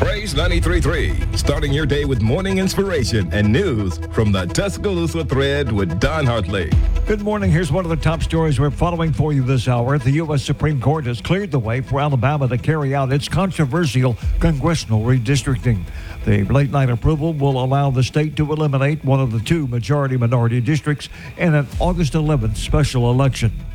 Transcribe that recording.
Praise 93.3, starting your day with morning inspiration and news from the Tuscaloosa Thread with Don Hartley. Good morning. Here's one of the top stories we're following for you this hour. The U.S. Supreme Court has cleared the way for Alabama to carry out its controversial congressional redistricting. The late-night approval will allow the state to eliminate one of the two majority-minority districts in an August 11th special election.